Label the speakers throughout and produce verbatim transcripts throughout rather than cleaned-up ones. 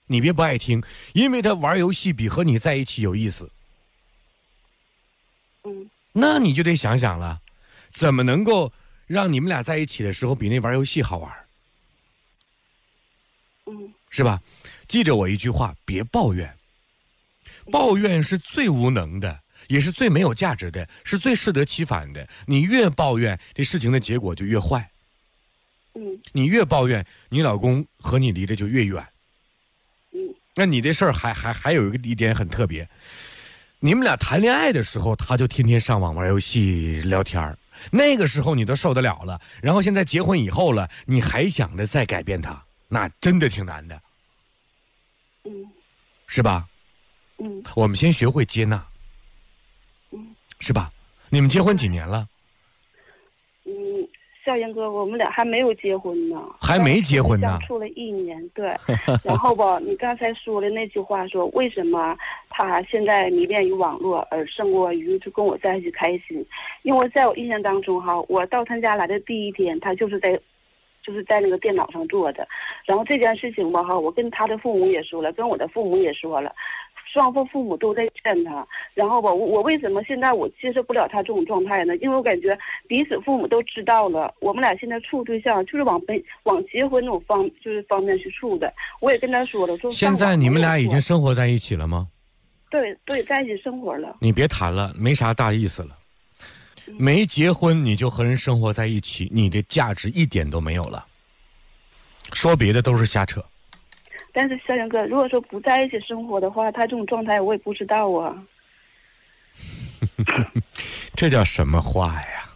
Speaker 1: 你别不爱听，因为他玩游戏比和你在一起有意思。
Speaker 2: 嗯，
Speaker 1: 那你就得想想了，怎么能够让你们俩在一起的时候比那玩游戏好玩？
Speaker 2: 嗯，
Speaker 1: 是吧？记着我一句话，别抱怨。抱怨是最无能的，也是最没有价值的，是最适得其反的。你越抱怨，这事情的结果就越坏。
Speaker 2: 嗯，
Speaker 1: 你越抱怨，你老公和你离得就越远。
Speaker 2: 嗯，
Speaker 1: 那你这事儿还还还有一个一点很特别，你们俩谈恋爱的时候，他就天天上网玩游戏聊天儿，那个时候你都受得了了，然后现在结婚以后了，你还想着再改变他，那真的挺难的，
Speaker 2: 嗯，
Speaker 1: 是吧？
Speaker 2: 嗯，
Speaker 1: 我们先学会接纳，
Speaker 2: 嗯，
Speaker 1: 是吧？你们结婚几年了？
Speaker 2: 嗯，笑英哥，我们俩还没有结婚呢，
Speaker 1: 还没结婚呢
Speaker 2: 相处了一年，对。然后吧，你刚才说的那句话说，为什么他现在迷恋于网络而胜过于就跟我在一起开心？因为在我印象当中哈，我到他家来的第一天，他就是在。就是在那个电脑上做的，然后这件事情吧哈，我跟他的父母也说了，跟我的父母也说了，双方父母都在劝他。然后吧，我我为什么现在我接受不了他这种状态呢？因为我感觉彼此父母都知道了，我们俩现在处对象就是往本往结婚那种方就是方面去处的。我也跟他说了，说
Speaker 1: 现在你们俩已经生活在一起了吗？
Speaker 2: 对对，在一起生活了。
Speaker 1: 你别谈了，没啥大意思了。没结婚你就和人生活在一起，你的价值一点都没有了。说别的都是瞎扯。
Speaker 2: 但是小杨哥，如果说不在一起生活的话，他这种状态我也不知道啊。
Speaker 1: 这叫什么话呀？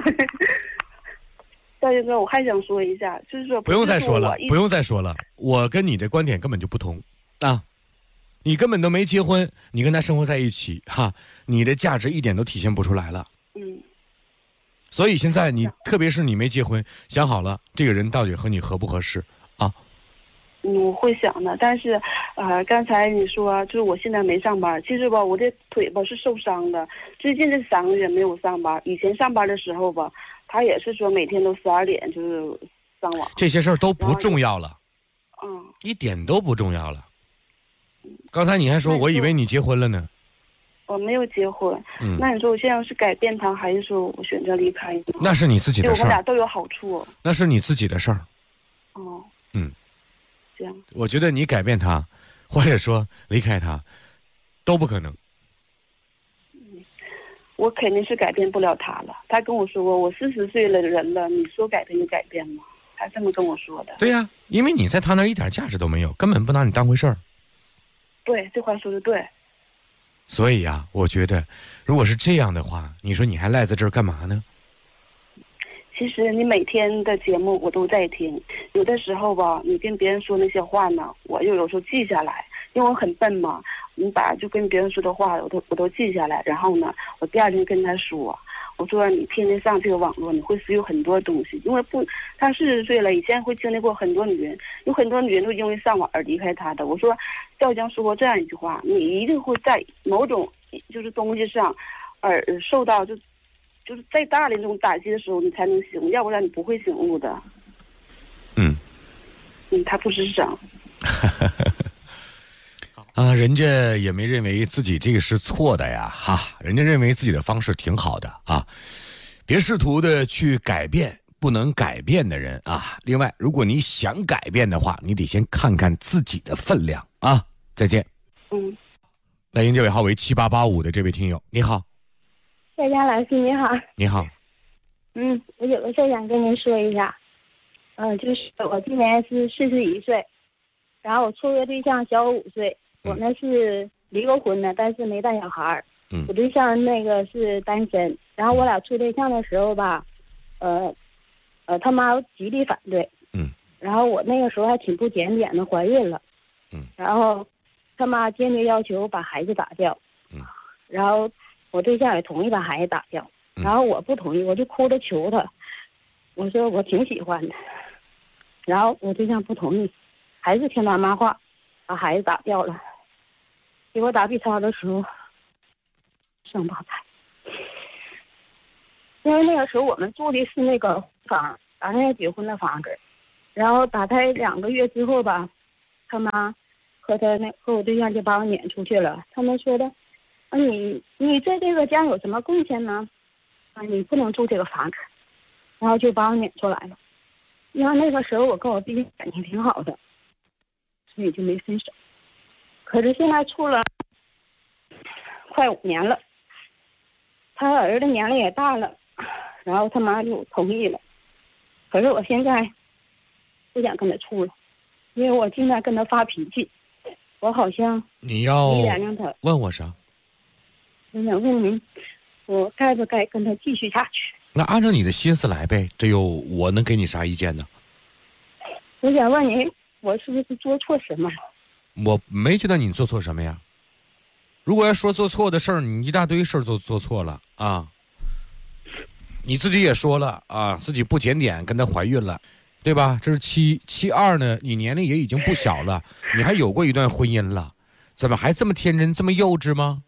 Speaker 2: 小杨哥，我还想说一下，就是说
Speaker 1: 不用再说了，不用再说了，我跟你的观点根本就不同啊！你根本都没结婚，你跟他生活在一起，哈，你的价值一点都体现不出来了。
Speaker 2: 嗯。
Speaker 1: 所以现在你，特别是你没结婚，想好了这个人到底和你合不合适啊？
Speaker 2: 嗯，我会想的，但是，呃，刚才你说就是我现在没上班，其实吧，我的腿吧是受伤的，最近这三个月没有上班。以前上班的时候吧，他也是说每天都十二点就是上网。
Speaker 1: 这些事儿都不重要了，
Speaker 2: 嗯，
Speaker 1: 一点都不重要了。刚才你还说，我以为你结婚了呢。
Speaker 2: 我没有结婚，
Speaker 1: 嗯，
Speaker 2: 那你说我现在是改变他，还是说我选择离开呢？
Speaker 1: 那是你自己的事儿，
Speaker 2: 对我们俩都有好处。
Speaker 1: 那是你自己的事儿。
Speaker 2: 哦，
Speaker 1: 嗯，
Speaker 2: 这样。
Speaker 1: 我觉得你改变他，或者说离开他，都不可能。
Speaker 2: 嗯，我肯定是改变不了他了。他跟我说过，我四十岁了人了，你说改变就改变吗？他这么跟我说的。
Speaker 1: 对呀、啊，因为你在他那儿一点价值都没有，根本不拿你当回事儿。
Speaker 2: 对，这话说的对。
Speaker 1: 所以呀、啊，我觉得，如果是这样的话，你说你还赖在这儿干嘛呢？
Speaker 2: 其实你每天的节目我都在听，有的时候吧，你跟别人说那些话呢，我又有时候记下来，因为我很笨嘛，你把就跟别人说的话，我都我都记下来，然后呢，我第二天跟他说，我说你天天上这个网络，你会失去很多东西，因为不，他四十岁了，以前会经历过很多女人，有很多女人都因为上网而离开他的。我说，赵江说过这样一句话，你一定会在某种就是东西上，而受到就。就是再大的那种打击的时候，你才能醒悟，要不然你不会醒悟的。
Speaker 1: 嗯，
Speaker 2: 嗯，他不吱声。
Speaker 1: 啊，人家也没认为自己这个是错的呀，哈，人家认为自己的方式挺好的啊。别试图的去改变不能改变的人啊。另外，如果你想改变的话，你得先看看自己的分量啊。再见。
Speaker 2: 嗯。
Speaker 1: 来迎这尾号为七八八五的这位听友，你好。
Speaker 3: 在家老师你好。
Speaker 1: 你好。
Speaker 3: 嗯，我有个事想跟您说一下。嗯、呃，就是我今年是四十一岁，然后我处个对象小我五岁，我呢是离过婚的，但是没带小孩。
Speaker 1: 嗯。
Speaker 3: 我对象那个是单身，然后我俩处对象的时候吧，呃，呃，他妈极力反对。
Speaker 1: 嗯。
Speaker 3: 然后我那个时候还挺不检点的，怀孕了。
Speaker 1: 嗯。
Speaker 3: 然后他妈坚决要求把孩子打掉。
Speaker 1: 嗯。
Speaker 3: 然后我对象也同意把孩子打掉，然后我不同意，我就哭着求他，我说我挺喜欢的，然后我对象不同意，还是听他妈话，把孩子打掉了。结果打 B 超的时候生八胎，因为那个时候我们住的是那个房，咱那个结婚的房子，然后打胎两个月之后吧，他妈和和他那和我对象就把我撵出去了。他们说的，啊你你在这个家有什么贡献呢？啊你不能住这个房子，然后就把我撵出来了。因为那个时候我跟我弟弟感情挺好的，所以就没分手。可是现在处了快五年了，他儿子年龄也大了，然后他妈就同意了。可是我现在不想跟他处了，因为我经常跟他发脾气，我好像
Speaker 1: 你要
Speaker 3: 没原谅他。
Speaker 1: 问我啥？
Speaker 3: 我想问您，我该不该跟他继续下去？
Speaker 1: 那按照你的心思来呗，这又我能给你啥意见呢？
Speaker 3: 我想问您，我是不是做错什么了？
Speaker 1: 我没觉得你做错什么呀。如果要说做错的事儿，你一大堆事儿做做错了啊。你自己也说了啊，自己不检点跟她怀孕了，对吧？这是七七二呢，你年龄也已经不小了，你还有过一段婚姻了，怎么还这么天真这么幼稚吗？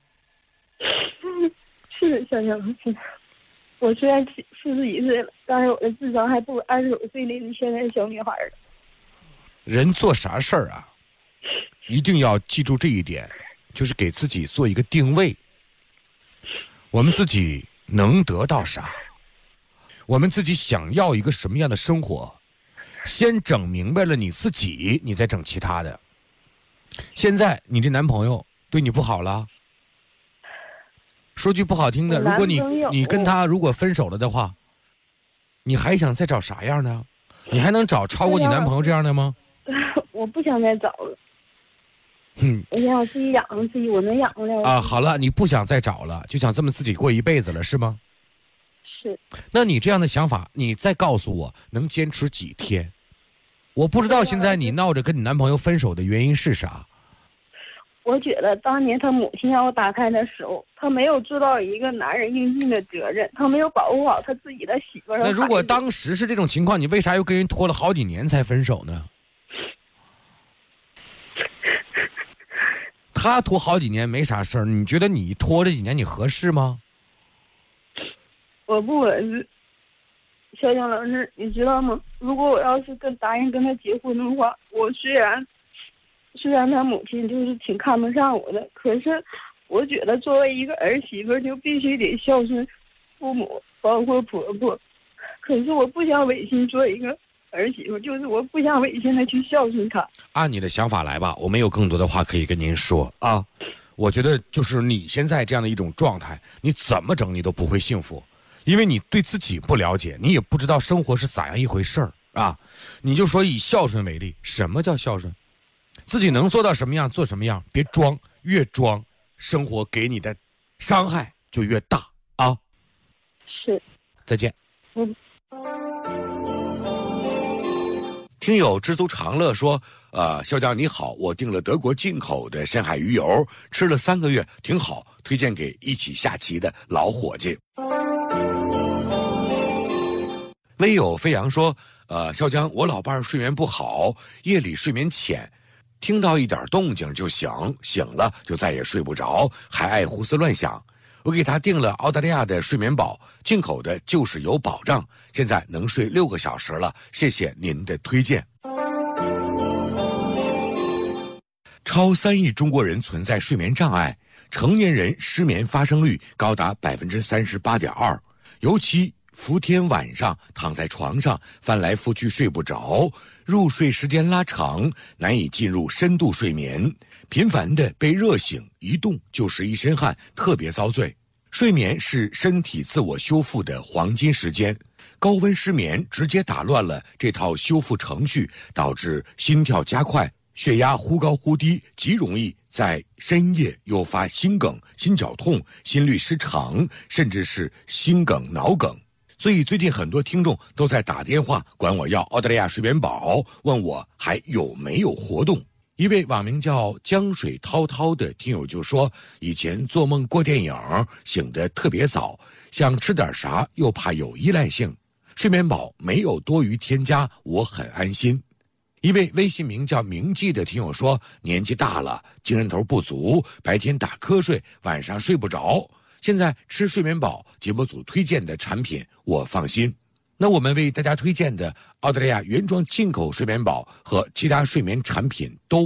Speaker 3: 是小杨老师，我虽然四十一岁了，但是我的智商还不如二十五岁的你现在的小女孩了。
Speaker 1: 人做啥事儿啊，一定要记住这一点，就是给自己做一个定位。我们自己能得到啥？我们自己想要一个什么样的生活？先整明白了你自己，你再整其他的。现在你这男朋友对你不好了，说句不好听的，如果你你跟他如果分手了的话，你还想再找啥样呢？你还能找超过你男朋友这样的吗？
Speaker 3: 我不想再找了。
Speaker 1: 嗯，
Speaker 3: 我想我自己养活自己，我能养活了。
Speaker 1: 啊，好了，你不想再找了，就想这么自己过一辈子了，是吗？
Speaker 3: 是。
Speaker 1: 那你这样的想法，你再告诉我能坚持几天？我不知道现在你闹着跟你男朋友分手的原因是啥。
Speaker 3: 我觉得当年他母亲让我打胎的时候，他没有做到一个男人应尽的责任，他没有保护好他自己的媳妇儿。
Speaker 1: 那如果当时是这种情况，你为啥又跟人拖了好几年才分手呢？他拖好几年没啥事儿，你觉得你拖这几年你合适吗？
Speaker 3: 我不合适。小蒋老师，你知道吗？如果我要是跟答应跟他结婚的话，我虽然虽然他母亲就是挺看不上我的，可是我觉得作为一个儿媳妇就必须得孝顺父母，包括婆婆。可是我不想违心做一个儿媳妇，就是我不想违心的去孝顺他。
Speaker 1: 按你的想法来吧，我没有更多的话可以跟您说啊。我觉得就是你现在这样的一种状态，你怎么整你都不会幸福，因为你对自己不了解，你也不知道生活是咋样一回事儿啊。你就说以孝顺为例，什么叫孝顺？自己能做到什么样做什么样，别装，越装生活给你的伤害就越大啊。
Speaker 3: 是。
Speaker 1: 再见。
Speaker 3: 嗯。
Speaker 1: 听友知足常乐说，呃，肖江你好，我订了德国进口的深海鱼油，吃了三个月，挺好，推荐给一起下棋的老伙计。微友飞扬说，呃，肖江，我老伴儿睡眠不好，夜里睡眠浅，听到一点动静就醒，醒了就再也睡不着，还爱胡思乱想。我给他订了澳大利亚的睡眠宝，进口的就是有保障，现在能睡六个小时了，谢谢您的推荐。超三亿中国人存在睡眠障碍，成年人失眠发生率高达百分之三十八点二，尤其伏天晚上躺在床上翻来覆去睡不着，入睡时间拉长，难以进入深度睡眠，频繁的被热醒，一动就是一身汗，特别遭罪。睡眠是身体自我修复的黄金时间，高温失眠直接打乱了这套修复程序，导致心跳加快，血压忽高忽低，极容易在深夜诱发心梗、心绞痛、心律失常，甚至是心梗、脑梗。所以最近很多听众都在打电话管我要澳大利亚睡眠宝，问我还有没有活动。一位网名叫江水滔滔的听友就说，以前做梦过电影，醒得特别早，想吃点啥又怕有依赖性，睡眠宝没有多余添加，我很安心。一位微信名叫明记的听友说，年纪大了，精神头不足，白天打瞌睡，晚上睡不着，现在吃睡眠宝节目组推荐的产品我放心。那我们为大家推荐的澳大利亚原装进口睡眠宝和其他睡眠产品都